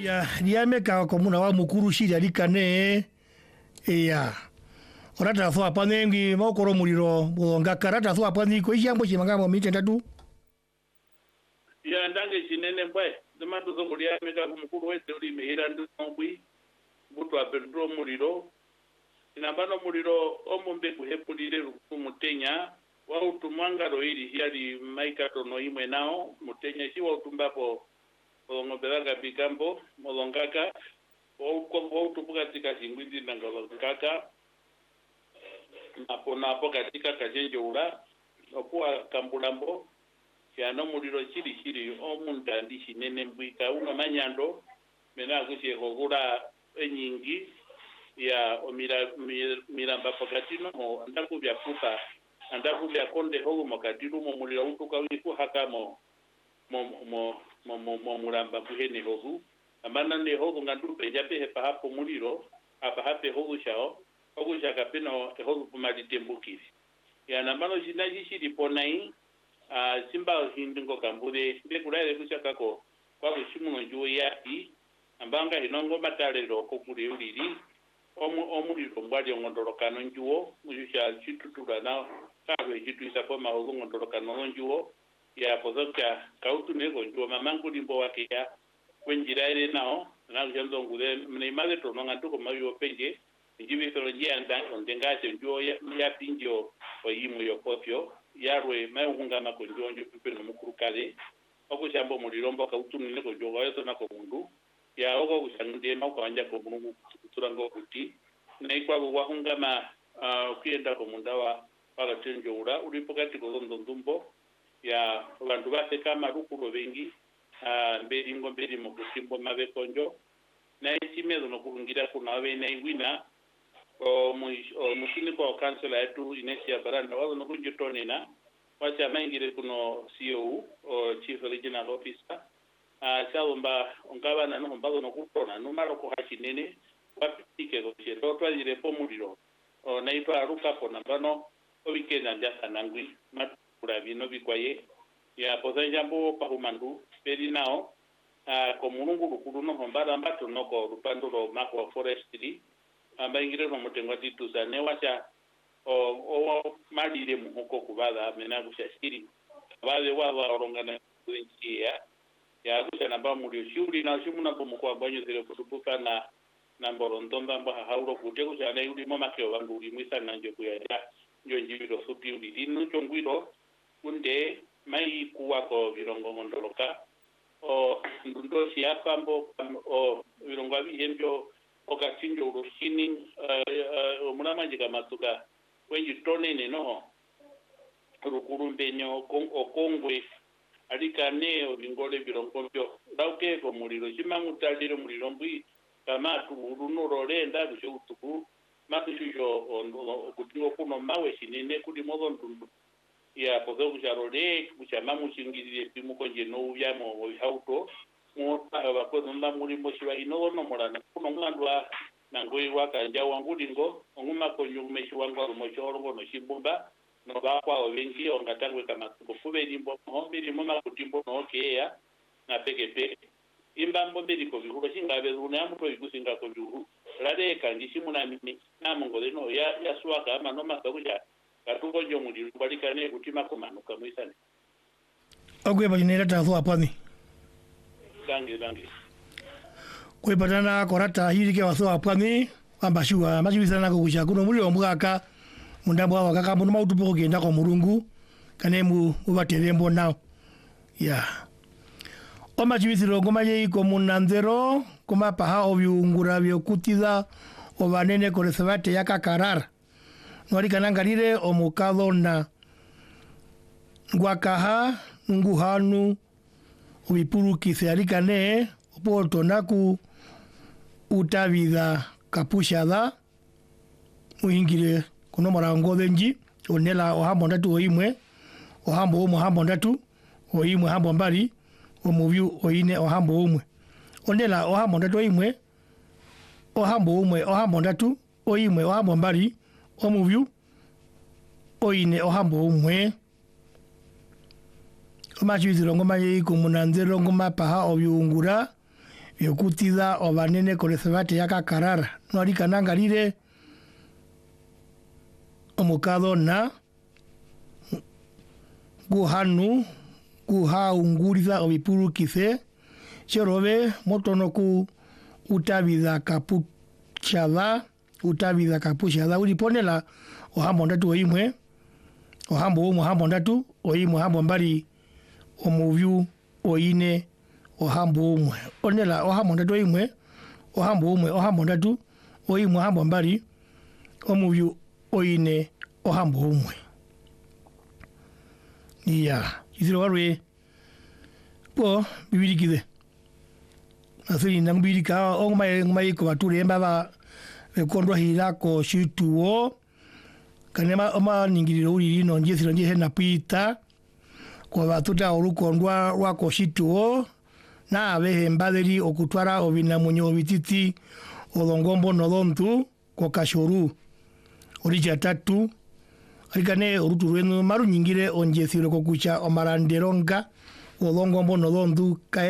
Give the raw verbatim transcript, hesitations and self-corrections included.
ya diame ka komuna wa mukuru shiri alikane ya orata fo apanengi mokoro muliro bonga karata fo apani ko ijambo chimangamo mitendatu ya ndange chinene mbwe dematu zo kulia meka mukuru wese uli mehira ndu mbwi butu apendro muliro inambano muliro omumbe kuhepulire mutenya wa utumwangalo ili yali maikato no imwe nao mutenya si wa utumbapo ngobelaga bikambo molongaka wa utupuka tika singwindi nangolongaka napo napo katika kajenjo ula okuwa kambulambo yana muliro chiri chiri omunda ndishi nene mbwika una manyando mena kusie kogura enyingi ya omira miramba pakatino mo andaku bya kupa andaku bya konde hogo makatiru mo muliro utuka wiku hakamo mo mo mo mo, mo mulamba kuhene hogu amana ne hogo ngandupe jape hepa hapo muliro apa hape hogo shao hogo shaka peno hogo pumali tembukiri ya namano jinaji shiri ponai a simba hindingo kambure bekulale kushaka ko kwa kushimuno juo yati ambanga hinongo matalero ko kuri uliri omu omuliro mbali ngondolokano njuo mujusha chitutura na kawe chitu isapo mahogo ngondolokano njuo ya pozoka kautu nego njuo mamangu limbo wake ya kwenjira ile nao na kujanzo ngule mneimale to nonga tuko mayo penje njibi tolojia anda ondengache njuo ya, ya pinjo oyimu yokofyo yarwe mayunga na konjonjo pipe no mukuru kale okushambo mulirombo kautu nego njuo wayo na ko mundu ya ogo kushangude mako anja ko mungu turango kuti naikwa wahungama uh, kuyenda ko mundawa pala tenjo ura ulipokati ko ndondumbo ya bantu base kama rukuro bengi uh, mberi ngo mberi mu kusimbo mabe konjo na isimezo no kurungira kuna we na ingwina o musini ko kansela yetu Inesia Baranda wao no kunjitonena wacha maingire kuno C O o Chief Regional Officer ah saomba ongabana no mbago no kutona no maro ko hashinene wapike go chero twalire pomuliro o naitwa aruka pona bano obikenda ndasa nangwi matura bino bikwaye ya poza jambo pa humandu peri nao ah ko mulungu rukuru no mbara mbato no ko rupando ro mako forestry amba ingire no mutengo tituza ne wacha o o malire muhoko kubala mena kushashiri bale waba orongana kuingia ya kucha namba mulio shuri na shumuna pomukwa banyo zile kutupuka na namboro ndomba mba hauro kute kucha na yuli mama keo wangu ulimwisa na njo kuyada njo njibiro supi uli dinu chongwiro kunde mai kuwa ko virongo ngondoloka o ndundo siapa mbo o virongo wabi hembyo o kasinjo urushini o munama njika matuka wenji tonene no rukuru mbenyo o kongwe alikane obingole birongombyo dauke ko muliro chimangu talire muliro mbwi kama turuno rolenda bishutuku makushujo okutingo kuno mawe shinene kuli modo ndundu ya pozo kujarole kuchamamu chingirire pimuko je no yamo hauto mo abakozo nda mulimo shiwa ino no molana kuno ngandwa nangoi wakanja wangu lingo nguma ko nyume shiwango mo chorongo no shibumba no bakwa obengi ongatangwe kama kufube limbo hombi limo makutimbo no keya na pekepe imbambo beliko bihuro singabe una amuto igusinga ko bihu rade kandi simuna mini namongole no ya ya swaka ama no masakuja katuko jo muri balikane kutima ko manuka muisane ogwe balinera tazo apani dangi dangi kwe badana korata hirike waso apani ambashua masibisana ko kuja kuno muri omugaka mundambo wa kaka mundu mautupo kugenda ko murungu kanemu ubaterembo nao ya oma chibisiro ngoma ye iko munanzero kuma paha obyungura byo kutiza obanene ko resabate yakakarara nwari kanangarire omukado na ngwakaha nguhanu ubipuru kisealikane opoto naku utavida kapushada muingire kuno marango benji onela ohambo ndatu oimwe ohambo omo hambo ndatu oimwe hambo mbali omuvyu oine ohambo omwe onela ohambo ndatu oimwe ohambo omwe ohambo ndatu oimwe ohambo mbali omuvyu oine ohambo omwe omachiziro ngoma yiko munanzero ngoma paha obyungura yokutitha o vanene kolethevate yakakarara nwarikanangarire omukatho na guhanu guhaunguritha ovipurukithe cherove motonoku utavitha kapuchatha utavitha kapuchatha uliponela ohambo ndatu oimwe ohambo umwe ohambo ndatu oimwe ohambo mbali omuvyu oine ohambo umwe onela ohambo ndatu oimwe ohambo umwe ohambo ndatu oimwe ohambo mbali omuvyu oine ohambo umwe iya isiro warwe po bibirikithe asiri nang birika o mai mai ko bature mbaba kondwa hirako shituo kanema oma ningiriro uri no njesiro nje na pita ko batuta orukondwa rwako shituo na abehe mbaderi okutwara obina munyo bititi olongombo nodontu ko kashoru orija tatu arikane orutu rwenu maru nyingire onjesiro ko kucha omaranderonga olongombo nodontu kae